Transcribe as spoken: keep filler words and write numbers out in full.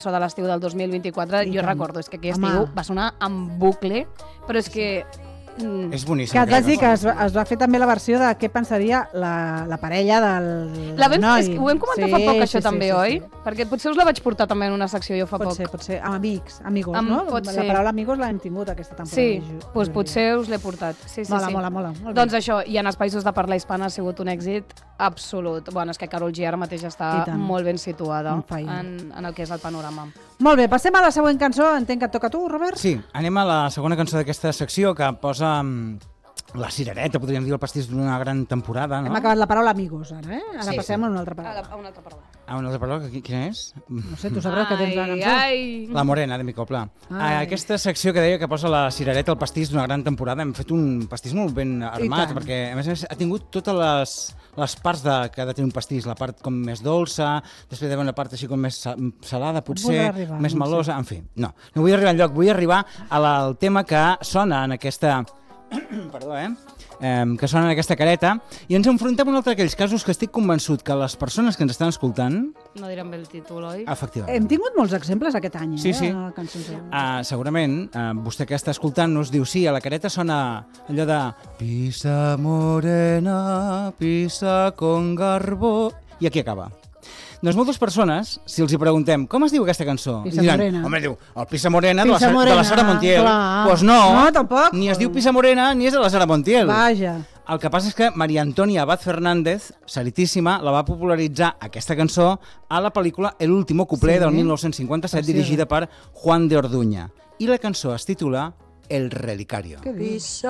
de l'estiu del dos mil vint-i-quatre, jo recordo, és que aquell estiu va sonar en bucle, però és que... Mm. És boníssim. Que et vaig dir que es, es va fer també la versió de què pensaria la, la parella del la vam, noi. És que ho vam comentar sí, fa poc, això sí, també, sí, oi? Sí, sí. Perquè potser us la vaig portar també en una secció jo fa pot poc. Pot ser, pot ser. Amb amics, amigos, Am, no? Pot la ser. paraula amigos l'hem tingut aquesta temporada. Sí, doncs potser us l'he portat. Sí, sí, mola, sí. mola, mola, mola. Doncs això, i en els països de parla hispana ha sigut un èxit absolut. Bueno, és que Karol G ara mateix està molt ben situada en, en el que és el panorama. Molt bé, passem a la següent cançó. Entenc que et toca a tu, Robert? Sí, anem a la segona cançó d'aquesta secció que posa... La cirereta, podríem dir, el pastís d'una gran temporada, no? Hem acabat la paraula amigos, ara, eh? Ara sí, passem sí. a una altra paraula. A una altra paraula. A una altra paraula, quina és? No sé, tu sabràs ai, que tens la cançó. Ai. La Morena, de mi Copla. Aquesta secció que deia que posa la cirereta, el pastís d'una gran temporada, hem fet un pastís molt ben armat, perquè a més a més ha tingut totes les, les parts de, que ha de tenir un pastís, la part com més dolça, després hi ha una part així com més salada, potser, arribar, més melosa, en fi. No, no vull arribar enlloc, vull arribar al tema que sona en aquesta... Perdó, eh? eh? Que sona en aquesta careta i ens enfrontem a un altre d'aquells casos que estic convençut que les persones que ens estan escoltant... No diran bé el títol, oi? Efectivament. Hem tingut molts exemples aquest any, sí, eh? Sí, sí. Uh, segurament, uh, vostè que està escoltant-nos diu sí, a la careta sona allò de Pisa morena, pisa con garbo... I aquí acaba. Doncs moltes persones, si els hi preguntem com es diu aquesta cançó, Pisa diran, Morena. home, diu, el Pisa Morena, Pisa de, la, Morena de la Sara Montiel. Doncs pues no, no tampoc. Ni es diu Pisa Morena ni és de la Sara Montiel. Vaja. El que passa és que Maria Antònia Abad Fernández, Saritíssima, la va popularitzar aquesta cançó a la pel·lícula El último cuplé sí, del mil nou-cents cinquanta-set, sí, dirigida per Juan de Orduña. I la cançó es titula El Relicario. Què dius?